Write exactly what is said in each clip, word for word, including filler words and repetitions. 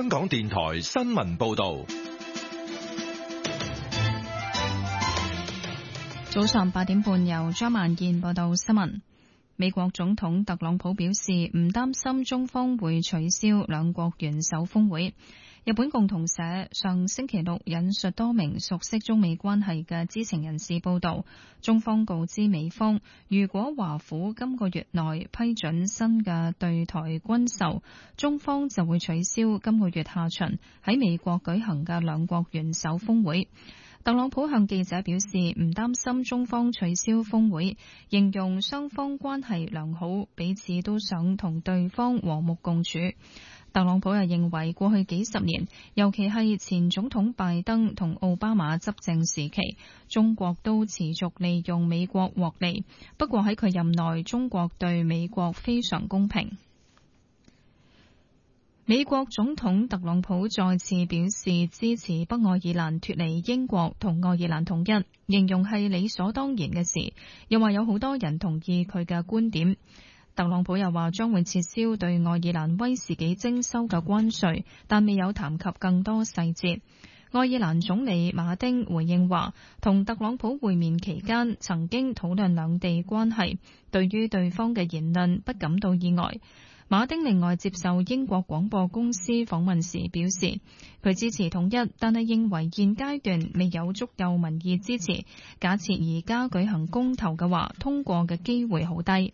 香港電台新聞報道。 早上八點半，由張萬燕報道新聞。美國總統特朗普表示唔擔心中方會取消兩國元首峰會。日本共同社上星期六引述多名熟悉中美關係嘅知情人士報道，中方告知美方，如果華府今個月內批准新嘅對台軍售，中方就會取消今個月下旬喺美國舉行嘅兩國元首峰會。特朗普向記者表示唔擔心中方取消峰會，形容雙方關係良好，彼此都想同對方和睦共處。特朗普又認為過去幾十年，尤其係前總統拜登同奧巴馬執政時期，中國都持續利用美國獲利。不過喺佢任內，中國對美國非常公平。美國總統特朗普再次表示支持北愛爾蘭脫離英國同愛爾蘭統一，形容係理所當然嘅事，又話有好多人同意佢嘅觀點。特朗普又話將會撤銷對愛爾蘭威士忌徵收嘅關稅，但未有談及更多細節。愛爾蘭總理馬丁回應話，同特朗普會面期間曾經討論兩地關係，對於對方嘅言論不感到意外。馬丁另外接受英國廣播公司訪問時表示，佢支持統一，但係認為現階段未有足夠民意支持，假設而家舉行公投嘅話，通過嘅機會好低。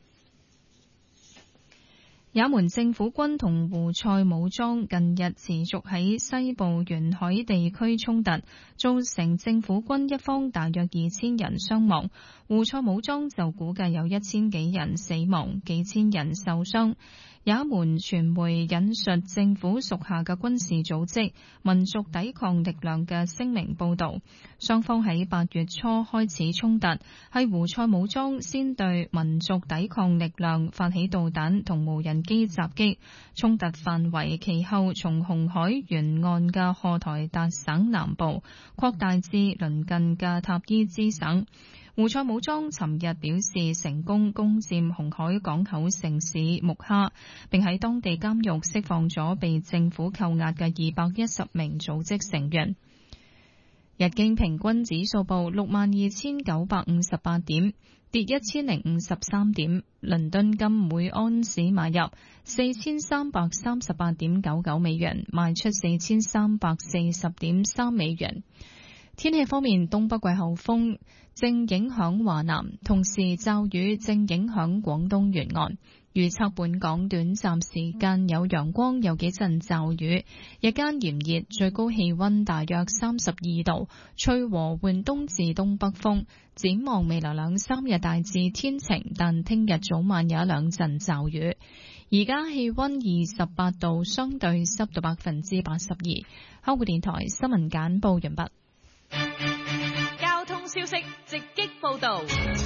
也門政府軍同胡塞武裝近日持續喺西部沿海地區衝突，造成政府軍一方大約二千人傷亡，胡塞武裝就估計有一千幾人死亡，幾千人受傷。也門傳媒引述政府屬下嘅軍事組織民族抵抗力量嘅聲明報導，雙方喺八月初開始衝突，係胡塞武裝先對民族抵抗力量發起導彈同無人機襲擊，衝突範圍其後從紅海沿岸嘅荷台達省南部擴大至鄰近嘅塔伊茲省。胡塞武裝尋日表示成功攻佔紅海港口城市木哈，並喺當地監獄釋放咗被政府扣押嘅二百一十名組織成員。日經平均指數報六萬二千九百五十八點，跌一千零五十三點。倫敦金每安士買入四千三百三十八點九九美元，賣出四千三百四十點三美元。天氣方面，東北季候風正影響華南，同時驟雨正影響廣東沿岸。預測本港短暫時間有陽光，有幾陣驟雨，日間炎熱，最高氣溫大約三十二度，吹和緩東至東北風。展望未來兩三日大致天晴，但聽日早晚有一兩陣驟雨。而家氣溫二十八度，相對濕度百分之八十二。香港電台新聞簡報完畢。 交通消息直擊報道。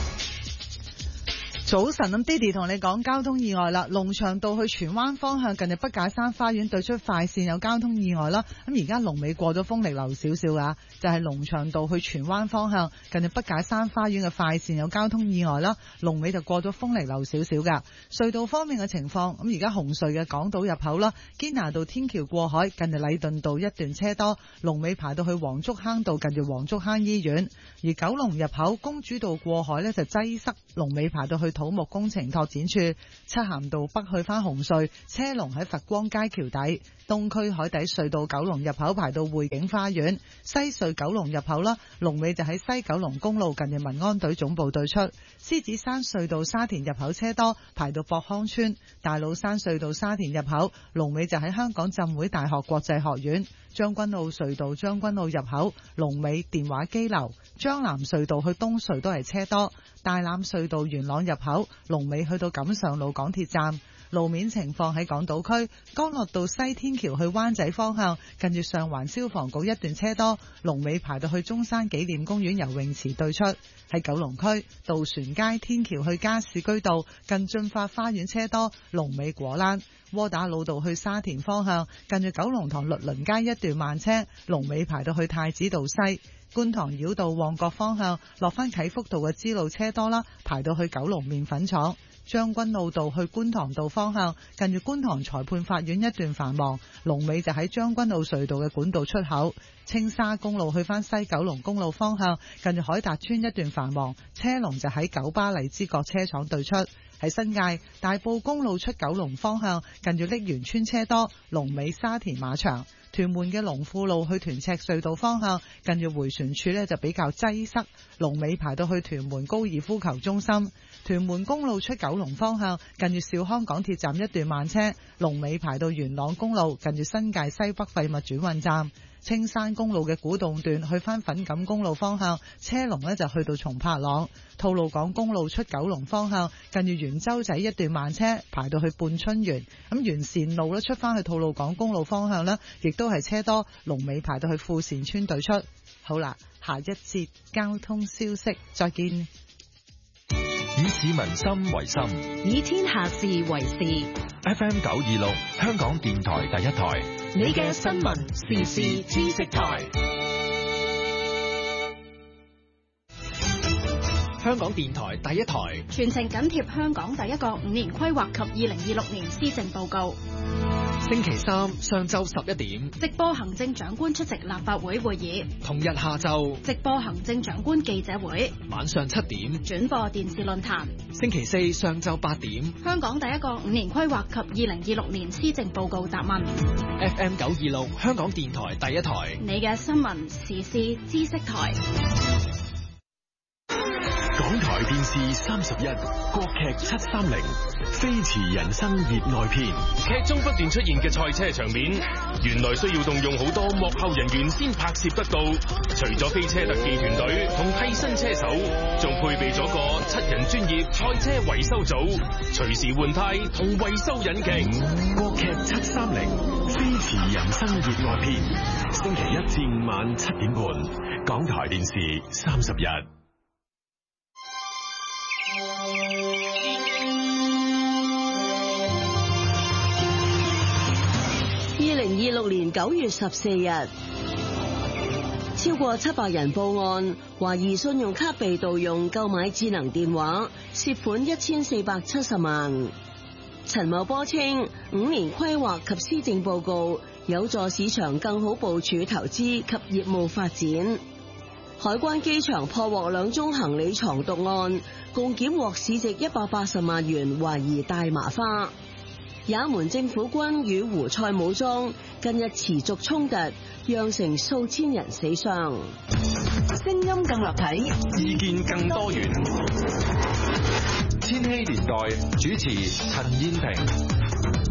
早晨，咁 Diddy 同你講交通意外啦。龍翔道去荃灣方向近日畢架山花園對出快線有交通意外啦。咁而家龍尾過咗豐力樓少少噶，就係龍翔道去荃灣方向近日畢架山花園嘅快線有交通意外啦。龍尾就過咗豐力樓少少噶。隧道方面嘅情況，咁而家紅隧嘅港島入口啦，堅拿道天橋過海近日禮頓道一段車多，龍尾排到去黃竹坑道近住黃竹坑醫院。而九龍入口公主道過海呢就擠塞，龍尾排到去土木工程拓展處。漆咸道北去返紅隧車龍喺佛光街橋底。東區海底隧道九龍入口排到匯景花園。西隧九龍入口啦，龍尾就喺西九龍公路近住民安隊總部對出。獅子山隧道沙田入口車多，排到博康村。大老山隧道沙田入口龍尾就喺香港浸會大學國際學院。將軍澳隧道將軍澳入口龍尾電話機樓。將南隧道去東隧都係車多。大欖隧道元朗入口龍尾去到錦上路港鐵站。路面情況喺港島區，干諾道西天橋去灣仔方向近住上環消防局一段車多，龍尾排到去中山紀念公園游泳池對出。喺九龍區，渡船街天橋去加士居道近駿發花園車多，龍尾果欄。窩打老道去沙田方向近住九龍塘律倫街一段慢車，龍尾排到去太子道西。觀塘繞道旺角方向落返啟福道嘅支路車多啦，排到去九龍麵粉廠。 將軍澳道去觀塘道方向，近住觀塘裁判法院一段繁忙，龍尾就喺將軍澳隧道嘅管道出口。青沙公路去返西九龍公路方向，近住海達村一段繁忙，車龍就喺九巴荔枝角車廠對出。喺新界大埔公路出九龍方向，近住瀝源村車多，龍尾沙田馬場。屯門嘅龍富路去屯赤隧道方向，近住迴旋處呢就比較擠塞，龍尾排到去屯門高爾夫球中心。屯門公路出九龍方向，近住兆康港鐵站一段慢車，龍尾排到元朗公路，近住新界西北廢物轉運站。青山公路嘅古洞段去返粉錦公路方向，車龍呢就去到松柏塱。吐露港公路出九龍方向，近住元洲仔一段慢車，排到去半春園。咁元善路呢出返去吐露港公路方向呢，亦都係車多，龍尾排到去富善村對出。好啦，下一節交通消息，再見。 以市民心為心， 以天下事為事。 F M 九二六，香港電台第一台， 你嘅新聞時事知識台。 香港電台第一台， 全程緊貼香港第一個五年規劃及二零二六年施政報告。 星期三上晝十一點， 直播行政長官出席立法會會議； 同日下晝， 直播行政長官記者會； 晚上七點， 轉播電視論壇。 星期四上晝八點， 香港第一個五年規劃及二零二六年施政報告答問。 F M 九二六，香港電台第一台， 你嘅新聞時事知識台。 港台電視三十一，國劇七三零，飛馳人生熱愛篇。 劇中不斷出現嘅賽車場面，原來需要動用好多幕後人員先拍攝得到。除咗飛車特技團隊同替身車手，仲配備咗個七人專業賽車維修組，隨時換胎同維修引擎。 國劇七三零，飛馳人生熱愛篇，星期一至五晚七點半，港台電視三十一。 二零二六年九月十四日，超過七百人報案，懷疑信用卡被盜用購買智能電話，涉款一千四百七十萬。陳茂波稱，五年規劃及施政報告有助市場更好部署投資及業務發展。海關機場破獲兩宗行李藏毒案，共檢獲市值一百八十萬元懷疑大麻花。也門政府軍與胡塞武裝近日持續衝突，釀成數千人死傷。聲音更立體， 意見更多元。千禧年代主持陳燕萍。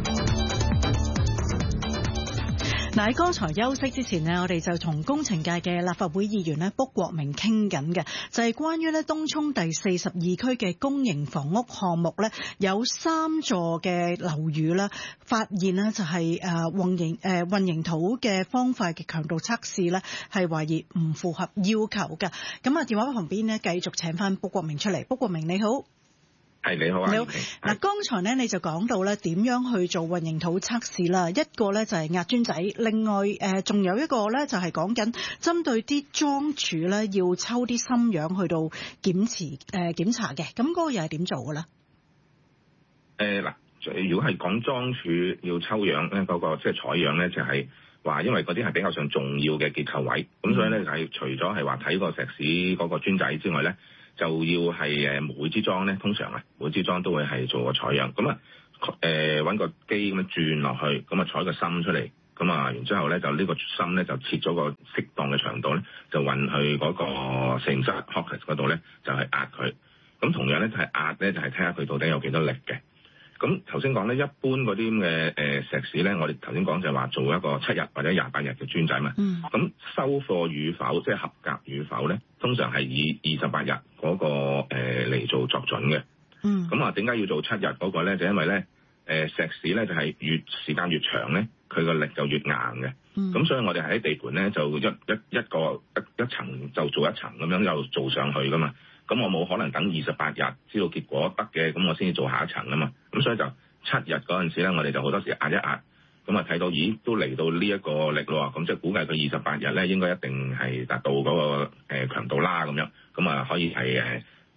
嗱，喺剛才休息之前呢，我哋就同工程界嘅立法會議員咧卜國明傾緊嘅，就係關於咧東涌第四十二區嘅公營房屋項目咧，有三座嘅樓宇啦，發現呢就係誒混凝誒混凝土嘅方塊嘅強度測試咧，係懷疑唔符合要求嘅。咁啊，電話旁邊呢，繼續請翻卜國明出嚟。卜國明你好。 係你好啊！ 你好。嗱，剛才咧你就講到咧點樣去做混凝土測試啦，一個咧就係壓磚仔，另外誒仲有一個咧就係講緊針對啲樁柱咧要抽啲心樣去到檢持誒檢查嘅，咁嗰個又係點做嘅咧？ 誒嗱，如果係講樁柱要抽樣咧，嗰個即係採樣咧，就係話因為嗰啲係比較上重要嘅結構位，咁所以咧就係除咗係話睇個石屎嗰個磚仔之外咧，就要係誒每支樁咧，通常啊每支樁都會係做個採樣，咁啊誒揾個機咁樣轉落去，咁啊採個心出嚟，咁啊然之後咧就呢個心咧就切咗個適當嘅長度咧，就運去嗰個實驗室 Hawkins 嗰度咧，就係壓佢。咁同樣咧就係壓咧，就係睇下佢到底有幾多力嘅。咁頭先講咧，一般嗰啲咁嘅誒石屎咧，我哋頭先講就係話做一個七日或者廿八日嘅磚仔嘛。嗯。咁收貨與否，即係合格與否咧，通常係以二十八日嗰個誒嚟做作準嘅。嗯。咁啊，點解要做七日嗰個咧？就因為咧誒石屎咧就係越時間越長咧，佢個力就越硬嘅。嗯。咁所以我哋喺地盤咧就一一一個一一層就做一層咁樣又做上去噶嘛。咁我冇可能等二十八日知道結果得嘅，咁我先至做下一層啊嘛。咁所以就七日嗰陣時咧，我哋就好多時壓一壓，咁啊睇到咦都嚟到呢一個力咯，咁即係估計佢二十八日咧應該一定係達到嗰個誒強度啦咁樣，咁啊可以係誒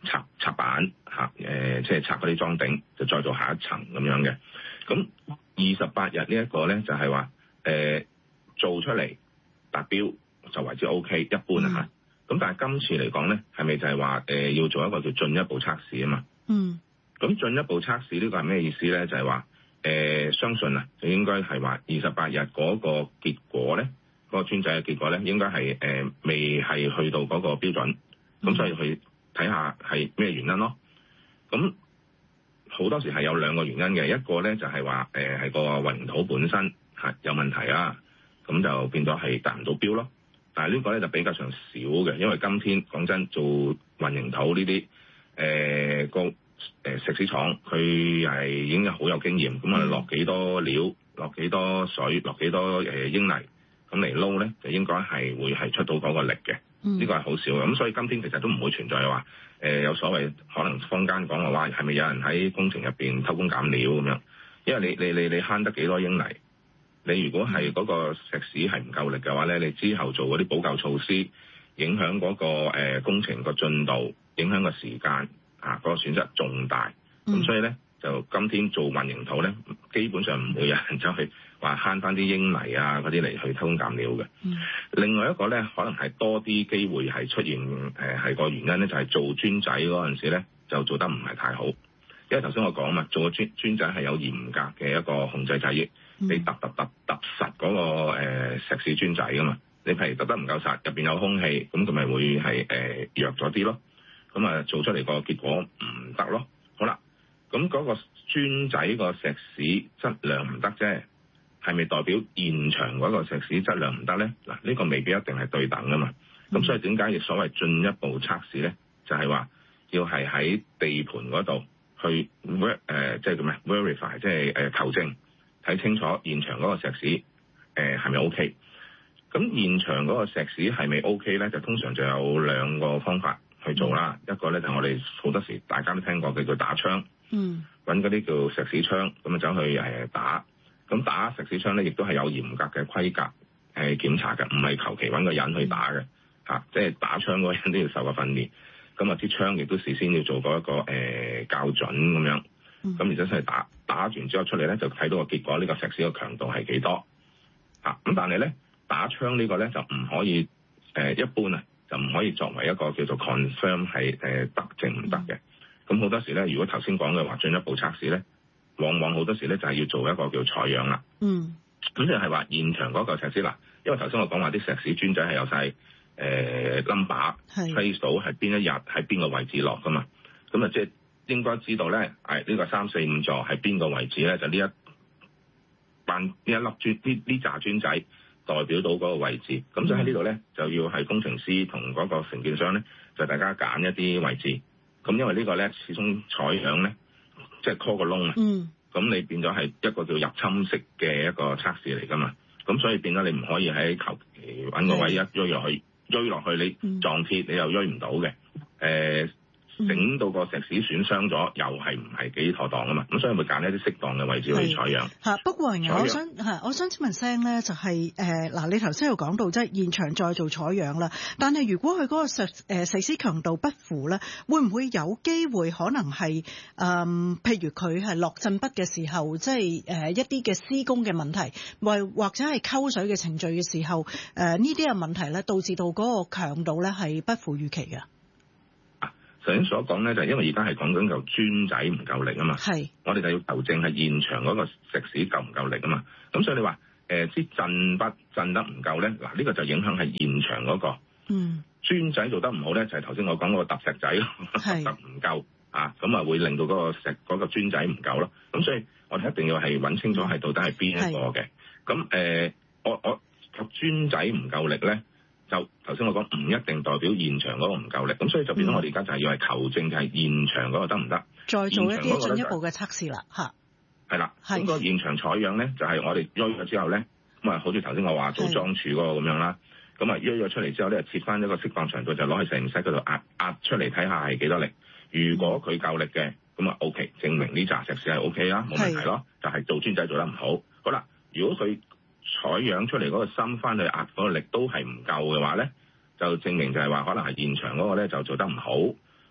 拆拆板嚇，誒、呃、即係拆嗰啲裝頂，就再做下一層咁樣嘅。咁二十八日呢一個咧就係話誒做出嚟達標就為之 O K 一般啊嚇。咁、嗯、但係今次嚟講咧，係咪就係話誒要做一個叫進一步測試啊嘛？ 嗯。 咁進一步測試呢個係咩意思咧？就係話誒相信啊，就應該係話二十八日嗰個結果咧，嗰、嗰個專製嘅結果咧，應該係誒、呃、未係去到嗰個標準，咁、嗯、所以去睇下係咩原因咯。咁好多時係有兩個原因嘅，一個咧就係話誒係個混凝土本身係有問題啦，咁就變咗係達唔到標咯。但係呢個咧就比較上少嘅，因為今天講真做混凝土呢啲誒個。誒石屎廠佢係已經好有經驗，咁啊落幾多料，落幾多水，落幾多誒英泥，咁嚟撈咧就應該係會係出到嗰個力嘅。呢、嗯、個係好少嘅，咁所以今天其實都唔會存在話誒、呃、有所謂可能坊間講話係咪有人喺工程入邊偷工減料咁樣？因為你你你你慳得幾多英泥，你如果係嗰個石屎係唔夠力嘅話咧，你之後做嗰啲補救措施，影響嗰、嗰個、呃、工程個進度，影響個時間。啊！嗰、那個損失重大，咁、嗯、所以咧就今天做混凝土咧，基本上唔會有人走去話慳翻啲英泥啊嗰啲嚟去偷工減料嘅、嗯。另外一個咧，可能係多啲機會係出現誒係、呃、個原因咧，就係、是、做磚仔嗰陣時咧就做得唔係太好，因為頭先我講嘛，做個磚磚仔係有嚴格嘅一個控制掣憶，你揼揼揼揼實嗰、那個、呃、石屎磚仔噶嘛，你譬如揼得唔夠實，入邊有空氣，咁佢咪會係誒、呃、弱咗啲咯。咁啊，做出嚟個結果唔得咯。好啦，咁嗰個磚仔個石屎質量唔得啫，係咪代表現場嗰個石屎質量唔得咧？嗱，呢個未必一定係對等噶嘛。咁、嗯、所以點解亦所謂進一步測試咧？就係、是、話要係喺地盤嗰度去 ver 誒，即係叫咩 verify，即係誒求證，睇清楚現場嗰個石屎誒係咪 OK。咁現場嗰個石屎係咪 OK 咧？就通常就有兩個方法去做啦，一個咧就係、我哋好多時大家都聽過嘅叫打槍，嗯，揾嗰啲叫石屎槍，咁啊走去誒打，咁打石屎槍咧亦都係有嚴格嘅規格誒檢查嘅，唔係求其揾個人去打嘅，嚇、嗯啊，即係打槍嗰個人都要受過訓練，咁啊啲槍亦都事先要做過一個誒、呃、校準咁樣，咁然之後出嚟打，打完之後出嚟咧就睇到個結果，呢、呢個石屎嘅強度係幾多，嚇、啊，咁但係咧打槍呢個咧就唔可以誒、呃、一般啊。就唔可以作為一個叫做 confirm 係誒得證唔得嘅。咁好多時咧，如果頭先講嘅話進一步測試咧，往往好多時咧就係要做一個叫採樣啦。嗯。咁就係話現場嗰嚿石屎嗱，因為頭先我講話啲石屎磚仔係有晒誒 number trace 到係邊一日喺邊個位置落噶嘛。咁啊，即係應該知道咧，係呢個三四五座係邊個位置咧？就呢一班呢一粒磚呢呢紮磚仔。代表到嗰個位置，咁所以喺呢度咧就要係工程師同嗰個承建商咧，就大家揀一啲位置。咁因為呢個咧始終採樣咧，即係 call 個窿啊。嗯。咁你變咗係一個叫入侵式嘅一個測試嚟㗎嘛。咁所以變咗你唔可以喺求其揾個位一追落去，追落去你撞鐵你又追唔到嘅。誒、呃。整到個石屎損傷咗，又係唔係幾妥當啊嘛？咁所以咪揀一啲適當嘅位置去採樣。 嚇，不過我想係，我想請問聲咧，就係誒嗱，你頭先有講到即係現場再做採樣啦。但係如果佢嗰個石誒石屎強度不符咧，會唔會有機會可能係誒、呃？譬如佢係落震筆嘅時候，即係誒一啲嘅施工嘅問題，或或者係溝水嘅程序嘅時候，誒呢啲嘅問題咧，導致到嗰個強度咧係不符預期嘅。 頭先所講咧，就係、因為而家係講緊嚿磚仔唔夠力啊嘛，係，我哋就要求證係現場嗰個石屎夠唔夠力啊嘛，咁所以你話誒啲震筆震得唔夠咧，嗱、這、呢個就影響係現場嗰、那個，嗯，磚仔做得唔好咧，就係頭先我講嗰個揼石仔揼唔夠啊，咁啊會令到嗰個石嗰、那個磚仔唔夠咯，咁所以我哋一定要係揾清楚係到底係邊一個嘅，咁誒、呃、我我個磚仔唔夠力咧。就頭先我講唔一定代表現場嗰個唔夠力，咁所以就變咗我哋而家就係要係求證，就係現場嗰個得唔得？再做一啲進一步嘅測試啦，嚇。係啦，咁個現場採樣咧，就係、是、我哋鋥咗之後咧，咁啊，好似頭先我話做裝柱嗰個咁樣啦，咁啊鋥咗出嚟之後咧，切翻一個適當長度，就攞去實驗室嗰度壓壓出嚟睇下係幾多力。如果佢夠力嘅，咁啊 OK，證明呢紮石屎係 OK 啦，冇問題咯。就係、是、做磚仔做得唔好。好啦，如果佢採樣出嚟嗰個芯翻去壓嗰個力都係唔夠嘅話咧，就證明就係話可能係現場嗰個咧就做得唔好，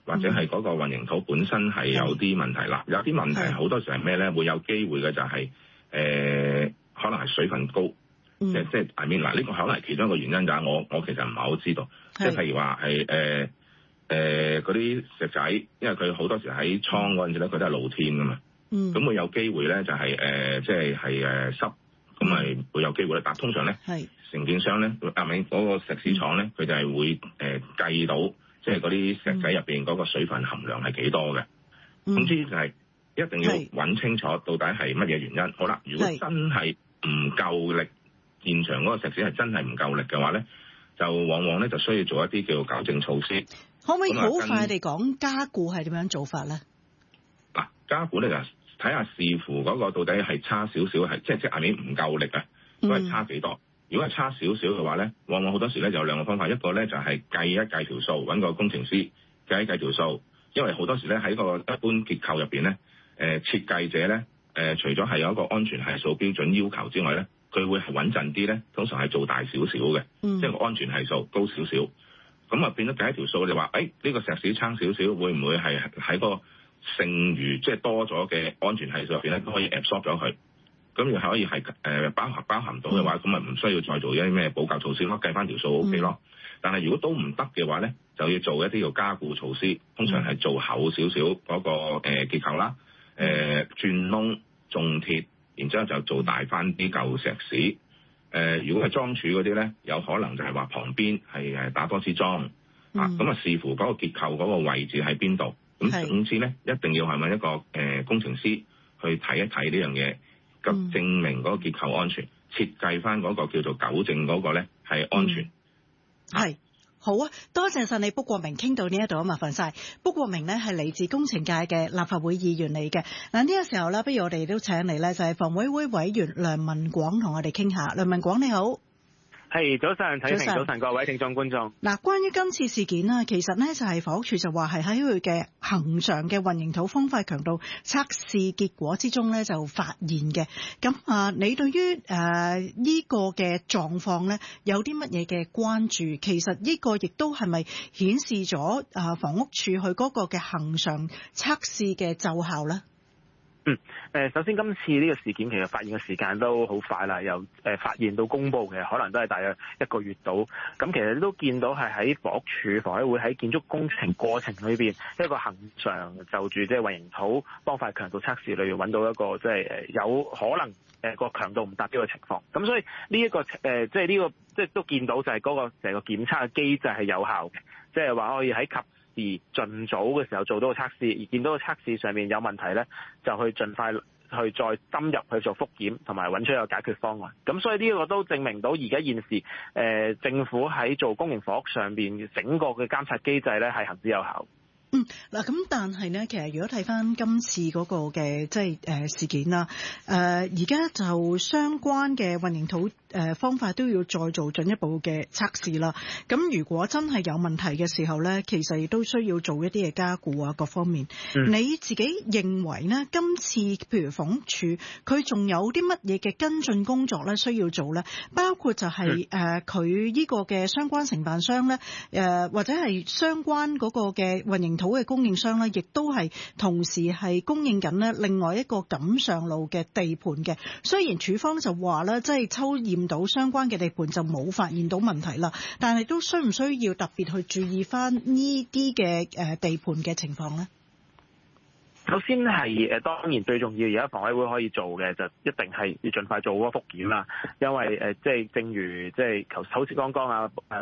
或者係嗰個混凝土本身係有啲問題啦。有啲問題好多時係咩咧？會有機會嘅就係、是、誒、呃，可能係水分高，嗯、即係即係 I mean 嗱，呢個可能係其中一個原因，就係我我其實唔係好知道。即係譬如話係誒誒嗰啲石仔，因為佢好多時喺倉嗰陣時咧，佢都係露天噶嘛。咁、嗯、會有機會咧，就係、是、誒、呃，即係係誒濕，咁咪會有機會咧。但通常咧，承建商咧，係咪嗰個石屎廠咧，佢就係會誒、呃、計到，即係嗰啲石仔入邊嗰個水分含量係幾多嘅。總之就係一定要揾清楚到底係乜嘢原因。好啦，如果真係唔夠力，現場嗰個石屎係真係唔夠力嘅話咧，就往往咧就需要做一啲叫做糾正措施。 可唔可以好快地講加固係點樣做法咧？ 嗱，加固咧就睇下視乎嗰個到底係差少少，係即係即係下面唔夠力啊，都係差幾多？如果係差少少嘅話咧，往往好多時咧就有兩個方法，一個咧就係計一計條數，揾個工程師計一計條數，因為好多時咧喺個一般結構入邊咧，誒、呃、設計者咧誒、呃、除咗係有一個安全係數標準要求之外咧，佢會係穩陣啲咧，通常係做大少少嘅，即係個安全係數高少少，咁啊變咗計一條數，你話誒呢個石屎差少少，會唔會係喺個剩餘即係多咗嘅安全係數入邊咧都可以 absorb 咗佢？咁又係可以係誒、呃、包含包含到嘅話，咁咪唔需要再做一啲咩補救措施咯，計翻條數 O K 咯。但係如果都唔得嘅話咧，就要做一啲叫加固措施，通常係做厚少少嗰個誒、呃、結構啦，誒、呃、鑽窿種鐵，然之後就做大翻啲舊石屎。誒、呃、如果係樁柱嗰啲咧，有可能就係話旁邊係誒打多次樁、嗯、啊，咁啊視乎嗰個結構嗰個位置喺邊度。咁總之咧，一定要係問一個誒、呃、工程師去睇一睇呢樣嘢。咁證明嗰個結構安全，設計翻嗰個叫做糾正嗰個咧係安全。 係、嗯、好啊，多謝晒你卜國明，傾到呢一度啊，麻煩晒。卜國明呢係嚟自工程界嘅立法會議員嚟嘅。嗱呢個時候咧，不如我哋都請嚟咧就係房委會委員梁文廣同我哋傾下。梁文廣你好。 係、hey, 早晨，睇明早晨各位聽眾觀眾。嗱，關於今次事件啊，其實呢就係房屋署就話係喺佢嘅恆常嘅混凝土方塊強度測試結果之中呢就發現嘅。咁啊，你對於誒呢、呃這個嘅狀況呢有啲乜嘢嘅關注？其實呢個亦都係咪顯示咗啊房屋署佢嗰個嘅恆常測試嘅奏效呢？嗯，誒，首先今次呢個事件其實發現嘅時間都好快啦，由誒發現到公佈嘅可能都係大約一個月到。咁其實都見到係喺房屋署房委會喺建築工程過程裏邊一個恆常就住即係混凝土方塊強度測試裏邊揾到一個即係誒有可能誒個強度唔達標嘅情況。咁所以呢一個誒即係呢個即係都見到就係嗰個成個檢測嘅機制係有效嘅，即係話可以喺及而盡早嘅時候做到個測試，而見到個測試上面有問題咧，就去盡快去再深入去做復檢，同埋揾出一個解決方案。咁所以呢個都證明到而家現時誒、呃、政府喺做公營房屋上邊整個嘅監察機制咧係行之有效。嗯，嗱咁，但係呢，其實如果睇翻今次嗰個嘅即係誒事件啦，誒而家就相關嘅混凝土誒方法都要再做進一步嘅測試啦。咁如果真係有問題嘅時候呢，其實亦都需要做一啲嘅加固啊，各方面。嗯、你自己認為呢？今次譬如房屋署佢仲有啲乜嘢嘅跟進工作咧需要做呢？包括就係誒佢呢個嘅相關承辦商呢，誒、呃、或者係相關嗰個嘅混凝土土嘅供應商咧，亦都係同時係供應緊咧另外一個錦上路嘅地盤嘅。雖然署方就話咧，即係抽驗到相關嘅地盤就冇發現到問題啦，但係都需唔需要特別去注意翻呢啲嘅誒地盤嘅情況咧？首先係誒當然最重要，而家房委會可以做嘅就一定係要盡快做嗰個復檢啦，因為誒即係正如即係頭好似剛剛啊誒。